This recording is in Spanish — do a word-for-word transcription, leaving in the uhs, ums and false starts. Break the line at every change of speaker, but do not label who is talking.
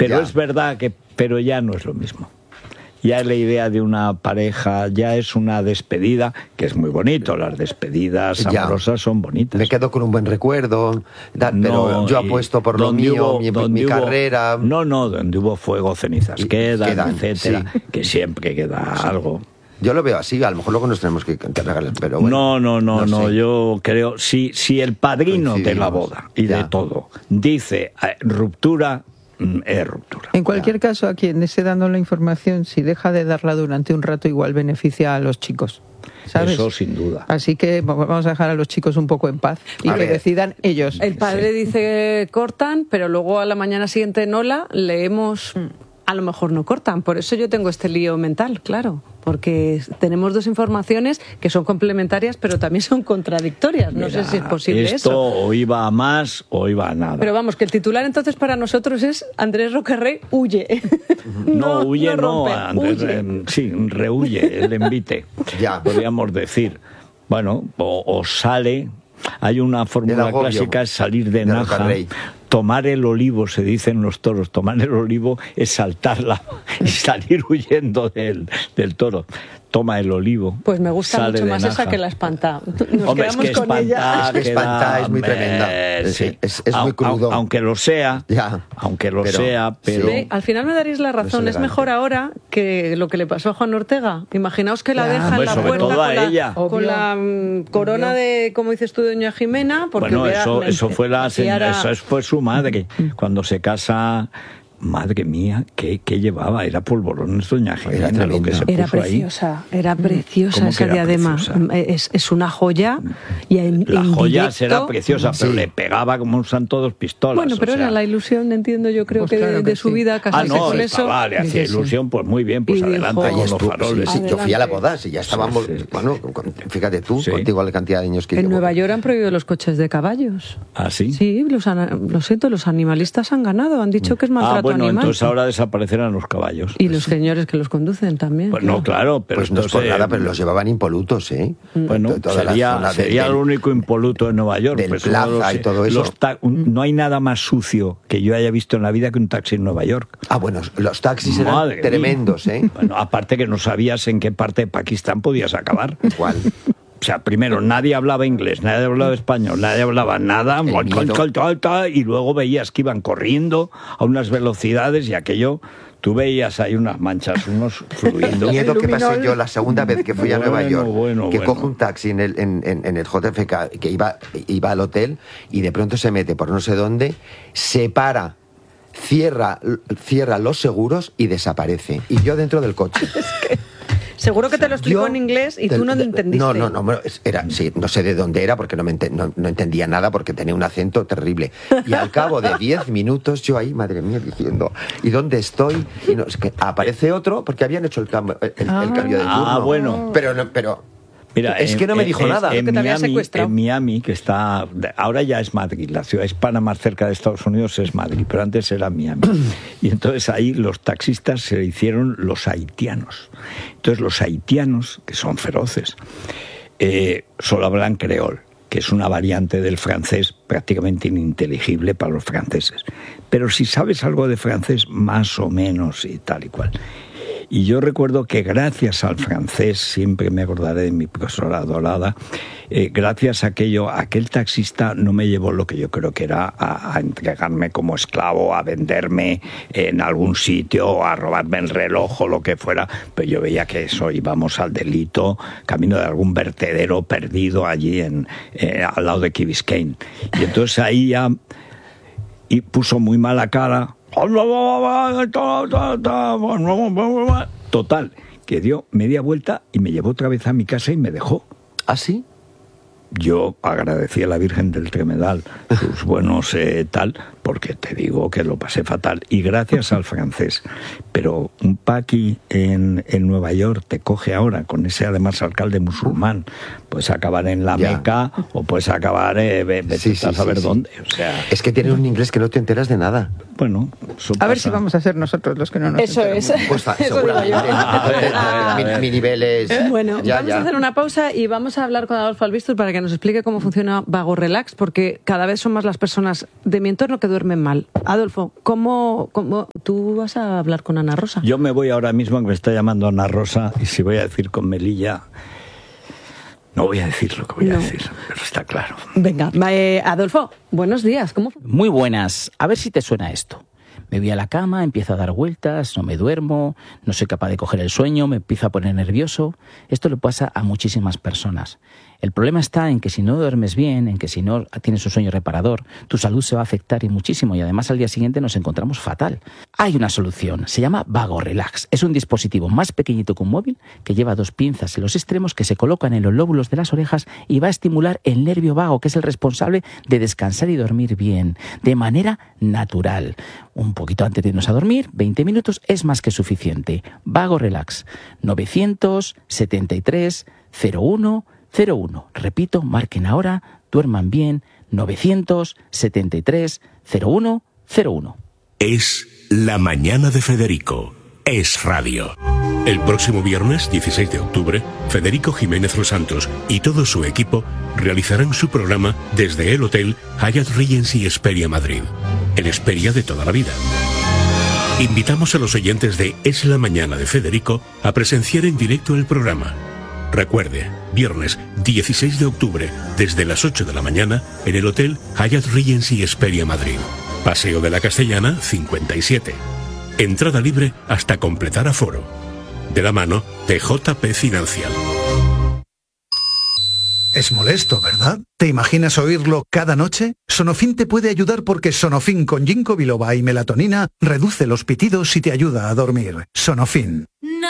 Pero
ya.
es verdad que pero ya no es lo mismo. Ya la idea de una pareja ya es una despedida, que es muy bonito, las despedidas
Ya.
amorosas son bonitas.
Me quedo con un buen recuerdo, da,
No,
pero yo
y
apuesto por lo
donde
mío,
hubo-
mi,
donde
mi
hubo-
carrera.
No, no, donde hubo fuego, cenizas
Y
quedan,
quedan,
etcétera,
sí.
que siempre queda algo.
Yo lo veo así, a lo mejor luego nos tenemos que encargar, pero bueno.
no, no, no, no,
sé.
yo creo, si, si el padrino de la
Coincidimos.
boda y
Ya.
de todo dice eh, ruptura, mm, es ruptura.
En cualquier caso, a quien esté dando la información, si deja de darla durante un rato, igual beneficia a los chicos, ¿sabes?
Eso sin duda.
Así que vamos a dejar a los chicos un poco en paz y
A
que
ver.
decidan ellos.
El padre
Sí.
dice cortan, pero luego a la mañana siguiente en Hola leemos a lo mejor no cortan. Por eso yo tengo este lío mental, claro. Porque tenemos dos informaciones que son complementarias, pero también son contradictorias. No
Mira,
sé si es posible
esto
eso.
o iba a más o iba a nada.
Pero vamos, que el titular entonces para nosotros es Andrés Rocarrey huye.
no, huye, no,
rompe,
Andrés,
huye.
eh, sí, rehuye el envite.
Ya.
Podríamos decir. Bueno, o, o sale. Hay una fórmula
agobio
clásica, es salir de,
de
naja.
Rocarrey.
Tomar el olivo, se dicen los toros, tomar el olivo es saltarla y salir huyendo del, del toro. Toma el olivo.
Pues me gusta
sale
mucho
de
más
naja.
esa que la espanta. Nos
Hombre, es
quedamos
que
con
espanta,
ella.
Es que espanta, es muy
eh,
tremenda. Es-
sí.
es- es
Au-
muy
au-
crudo.
Aunque lo sea,
Ya.
aunque lo
Pero-
sea, pero...
Sí, al final me daréis la razón. Es
elegante.
mejor ahora que lo que le pasó a Juan Ortega. Imaginaos que la
Ya.
deja
Hombre,
en la
sobre
puerta
todo
con,
a
la,
ella.
con
Obvio.
la mm, corona
Obvio.
de, como dices tú, doña Jimena. Porque
Bueno,
hubiera-
eso, eso fue la
si ahora-
eso fue su madre. Cuando se casa, madre mía, ¿qué, qué llevaba? Era polvorones, doña Jimena, lo
tremendo.
que se
Era
puso ahí.
preciosa, era preciosa
¿Cómo
esa
que era
diadema.
preciosa?
Es, es una joya. Y en,
La
en
joya
directo-
será preciosa, pero
Sí.
le pegaba como un santo dos pistolas.
Bueno,
o
pero
sea.
era la ilusión, entiendo yo, creo
Pues
que, de,
claro
de
que
su
sí.
vida,
Ah,
casarse
no,
con eso.
estaba, le hacía
Sí, sí.
ilusión, pues muy bien, pues
Y dijo-
adelante
Ahí
con los
estuvo,
faroles.
sí, sí, yo fui a la
Adelante.
boda, si ya estábamos,
Sí, sí.
bueno, con- fíjate tú,
Sí.
contigo la cantidad de años que
En
llevo.
Nueva York han prohibido los coches de caballos.
¿Ah, sí?
Sí, los, ana- lo siento, los animalistas han ganado, han dicho que es maltrato
Ah, bueno,
animal.
entonces ahora desaparecerán los caballos.
Y los señores que los conducen también.
Pues no, claro, pero
Pues no es por
entonces,
nada, pero los llevaban impolutos, ¿eh?
Bueno,
To- toda la
sería,
zona de-
sería
del-
el único impoluto en Nueva York.
del
pues
Plaza
uno de los-
y todo eso.
los ta- un- no hay nada más sucio que yo haya visto en la vida que un taxi en Nueva York.
Ah, bueno, los taxis eran
Madre mía.
tremendos, ¿eh?
Bueno, aparte que no sabías en qué parte de Pakistán podías acabar.
Igual.
O sea, primero, nadie hablaba inglés, nadie hablaba español, nadie hablaba nada,
miedo.
y luego veías que iban corriendo a unas velocidades y aquello, tú veías ahí unas manchas, unos
El
fluidos.
miedo que pasé
Luminol.
yo la segunda vez que fui a Nueva
Bueno,
York,
bueno,
que
bueno.
cojo un taxi en el, en, en- en el J F K, que iba, iba al hotel y de pronto se mete por no sé dónde, se para, cierra, cierra los seguros y desaparece. Y yo dentro del coche.
Seguro que te lo explicó
Yo-
en inglés y
del-
tú no lo
de-
entendiste.
No, no, no, era, sí, no sé de dónde era porque no, me ente- no, no entendía nada porque tenía un acento terrible. Y al cabo de diez minutos yo ahí, madre mía, diciendo, ¿y dónde estoy? Y no, es que aparece otro porque habían hecho el, cambio- el, el
Ah.
cambio de turno.
Ah, bueno.
Pero, no, pero
Mira,
es
en-
que no me
en-
dijo
en-
nada.
En
Que te había
Miami,
secuestrado.
en Miami, que está. Ahora ya es Madrid, la ciudad hispana más cerca de Estados Unidos es Madrid, pero antes era Miami. Y entonces ahí los taxistas se le hicieron los haitianos. Entonces los haitianos, que son feroces, eh, solo hablan creol, que es una variante del francés prácticamente ininteligible para los franceses. Pero si sabes algo de francés, más o menos y tal y cual. Y yo recuerdo que gracias al francés, siempre me acordaré de mi profesora adorada, eh, gracias a aquello, aquel taxista no me llevó lo que yo creo que era a, a entregarme como esclavo, a venderme en algún sitio, a robarme el reloj o lo que fuera, pero yo veía que eso íbamos al delito, camino de algún vertedero perdido allí en, eh, al lado de Key Biscayne. Y entonces ahí ya y puso muy mala cara. Total, que dio media vuelta y me llevó otra vez a mi casa y me dejó.
¿Ah, sí?
Yo agradecí a la Virgen del Tremedal sus buenos eh, tal, porque te digo que lo pasé fatal. Y gracias al francés. Pero un paqui en, en Nueva York te coge ahora, con ese además alcalde musulmán. Puedes acabar en la
Ya.
Meca o puedes acabar, eh, ve- vete
Sí, sí,
a saber
sí, sí.
dónde. O sea,
Es que tiene un inglés que no te enteras de nada.
bueno, eso
A ver
pasa.
si vamos a ser nosotros los que no nos
Eso
enteramos.
es.
Pues fa-
Eso digo yo.
seguramente.
A ver, a ver, a ver.
Mi, mi nivel es...
Bueno,
ya,
vamos
ya.
a hacer una pausa y vamos a hablar con Adolfo Albistur para que nos explique cómo funciona Vago Relax, porque cada vez son más las personas de mi entorno que duermen mal. Adolfo, ¿cómo, cómo tú vas a hablar con Ana Rosa?
Yo me voy ahora mismo, que me está llamando Ana Rosa, y si voy a decir con Melilla, no voy a decir lo que voy no. a decir, pero está claro.
Venga, eh, Adolfo, buenos días. ¿Cómo?
Muy buenas. A ver si te suena esto. Me voy a la cama, empiezo a dar vueltas, no me duermo, no soy capaz de coger el sueño, me empiezo a poner nervioso. Esto le pasa a muchísimas personas. El problema está en que si no duermes bien, en que si no tienes un sueño reparador, tu salud se va a afectar y muchísimo, y además al día siguiente nos encontramos fatal. Hay una solución, se llama Vago Relax. Es un dispositivo más pequeñito que un móvil que lleva dos pinzas en los extremos que se colocan en los lóbulos de las orejas y va a estimular el nervio vago, que es el responsable de descansar y dormir bien, de manera natural. Un poquito antes de irnos a dormir, veinte minutos es más que suficiente. Vago Relax, novecientos setenta y tres cero uno cero uno. Repito, marquen ahora, duerman bien, novecientos setenta y tres cero uno cero uno.
Es La Mañana de Federico. Es radio. El próximo viernes, dieciséis de octubre, Federico Jiménez Los Santos y todo su equipo realizarán su programa desde el Hotel Hyatt Regency Hesperia Madrid, el Hesperia de toda la vida. Invitamos a los oyentes de Es la Mañana de Federico a presenciar en directo el programa. Recuerde, viernes dieciséis de octubre, desde las ocho de la mañana, en el Hotel Hyatt Regency Hesperia Madrid. Paseo de la Castellana, cincuenta y siete. Entrada libre hasta completar aforo. De la mano de J P Financial.
Es molesto, ¿verdad? ¿Te imaginas oírlo cada noche? Sonofin te puede ayudar porque Sonofin con ginkgo biloba y melatonina reduce los pitidos y te ayuda a dormir. Sonofin.